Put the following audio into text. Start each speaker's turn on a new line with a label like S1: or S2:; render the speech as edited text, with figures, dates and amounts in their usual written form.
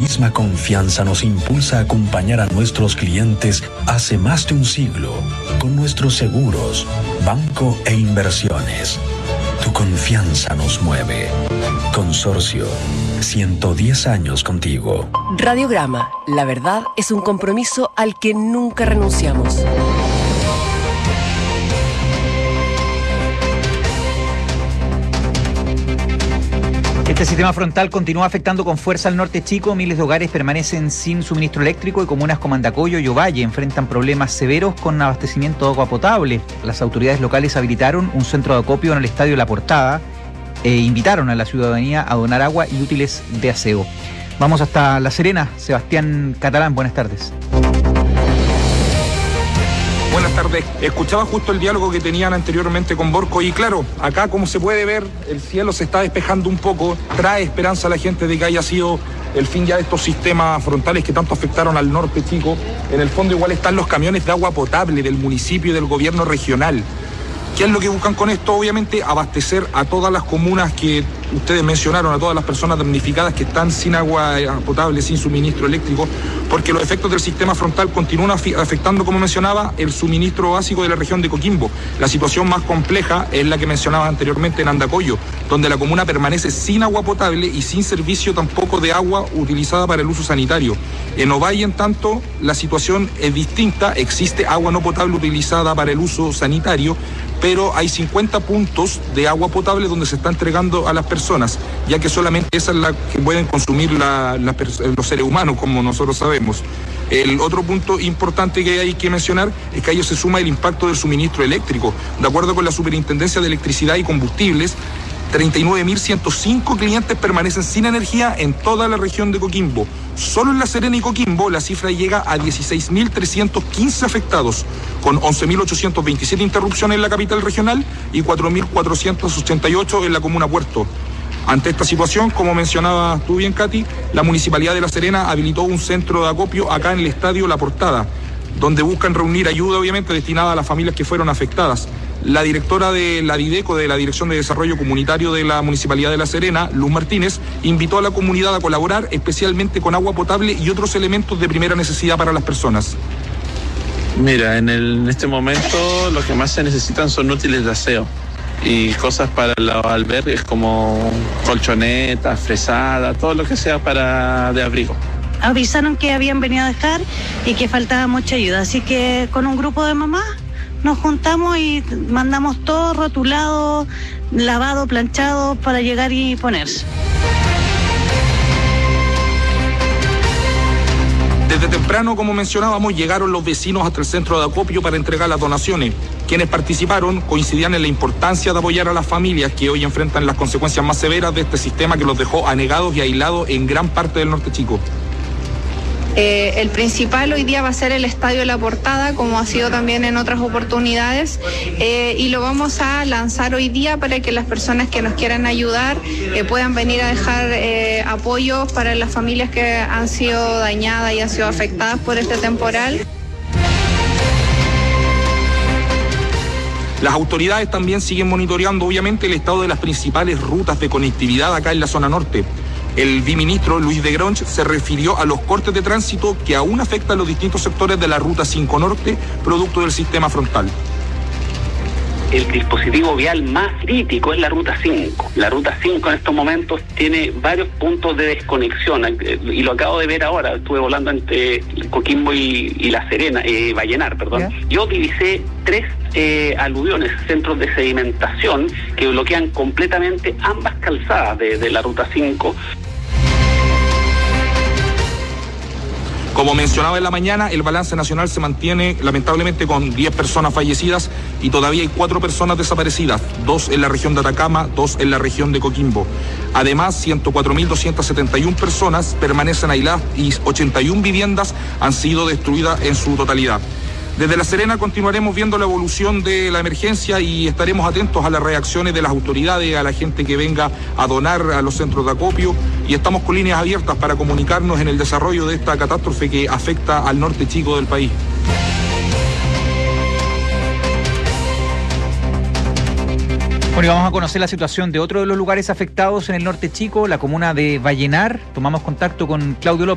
S1: misma confianza nos impulsa a acompañar a nuestros clientes hace más de un siglo con nuestros seguros, banco e inversiones. Tu confianza nos mueve. Consorcio, 110 años contigo.
S2: Radiograma, la verdad es un compromiso al que nunca renunciamos.
S3: Este sistema frontal continúa afectando con fuerza al norte chico. Miles de hogares permanecen sin suministro eléctrico y comunas como Andacollo y Ovalle enfrentan problemas severos con abastecimiento de agua potable. Las autoridades locales habilitaron un centro de acopio en el Estadio La Portada e invitaron a la ciudadanía a donar agua y útiles de aseo. Vamos hasta La Serena. Sebastián Catalán, buenas tardes.
S4: Buenas tardes. Escuchaba justo el diálogo que tenían anteriormente con Borco y claro, acá como se puede ver, el cielo se está despejando un poco, trae esperanza a la gente de que haya sido el fin ya de estos sistemas frontales que tanto afectaron al norte chico. En el fondo igual están los camiones de agua potable del municipio y del gobierno regional. ¿Qué es lo que buscan con esto? Obviamente abastecer a todas las comunas que ustedes mencionaron, a todas las personas damnificadas que están sin agua potable, sin suministro eléctrico, porque los efectos del sistema frontal continúan afectando, como mencionaba, el suministro básico de la región de Coquimbo. La situación más compleja es la que mencionaba anteriormente en Andacollo, donde la comuna permanece sin agua potable y sin servicio tampoco de agua utilizada para el uso sanitario. En Ovalle, en tanto, la situación es distinta, existe agua no potable utilizada para el uso sanitario, pero hay 50 puntos de agua potable donde se está entregando a las personas, ya que solamente esa es la que pueden consumir los seres humanos, como nosotros sabemos. El otro punto importante que hay que mencionar es que a ello se suma el impacto del suministro eléctrico. De acuerdo con la Superintendencia de Electricidad y Combustibles, 39.105 clientes permanecen sin energía en toda la región de Coquimbo. Solo en La Serena y Coquimbo la cifra llega a 16.315 afectados, con 11.827 interrupciones en la capital regional y 4.488 en la comuna Puerto. Ante esta situación, como mencionabas tú bien, Katy, la Municipalidad de La Serena habilitó un centro de acopio acá en el Estadio La Portada, donde buscan reunir ayuda, obviamente, destinada a las familias que fueron afectadas. La directora de la DIDECO, de la Dirección de Desarrollo Comunitario de la Municipalidad de La Serena, Luz Martínez, invitó a la comunidad a colaborar especialmente con agua potable y otros elementos de primera necesidad para las personas.
S5: Mira, en este momento lo que más se necesitan son útiles de aseo y cosas para los albergues como colchonetas, fresadas, todo lo que sea de abrigo.
S6: Avisaron que habían venido a dejar y que faltaba mucha ayuda, así que con un grupo de mamás nos juntamos y mandamos todo rotulado, lavado, planchado para llegar y ponerse.
S4: Desde temprano, como mencionábamos, llegaron los vecinos hasta el centro de acopio para entregar las donaciones. Quienes participaron coincidían en la importancia de apoyar a las familias que hoy enfrentan las consecuencias más severas de este sistema que los dejó anegados y aislados en gran parte del norte chico.
S7: El principal hoy día va a ser el Estadio La Portada, como ha sido también en otras oportunidades, y lo vamos a lanzar hoy día para que las personas que nos quieran ayudar puedan venir a dejar apoyos para las familias que han sido dañadas y han sido afectadas por este temporal.
S4: Las autoridades también siguen monitoreando, obviamente, el estado de las principales rutas de conectividad acá en la zona norte. El viceministro Luis de Gronch se refirió a los cortes de tránsito que aún afectan los distintos sectores de la Ruta 5 Norte, producto del sistema frontal.
S8: El dispositivo vial más crítico es la Ruta 5. La Ruta 5 en estos momentos tiene varios puntos de desconexión, y lo acabo de ver ahora. Estuve volando entre Coquimbo y La Serena, Vallenar, perdón. ¿Ya? Yo divisé 3 aluviones, centros de sedimentación, que bloquean completamente ambas calzadas de la Ruta 5.
S4: Como mencionaba en la mañana, el balance nacional se mantiene lamentablemente con 10 personas fallecidas y todavía hay 4 personas desaparecidas, 2 en la región de Atacama, 2 en la región de Coquimbo. Además, 104.271 personas permanecen aisladas y 81 viviendas han sido destruidas en su totalidad. Desde La Serena continuaremos viendo la evolución de la emergencia y estaremos atentos a las reacciones de las autoridades, a la gente que venga a donar a los centros de acopio, y estamos con líneas abiertas para comunicarnos en el desarrollo de esta catástrofe que afecta al norte chico del país.
S3: Bueno, y vamos a conocer la situación de otro de los lugares afectados en el norte chico, la comuna de Vallenar. Tomamos contacto con Claudio López.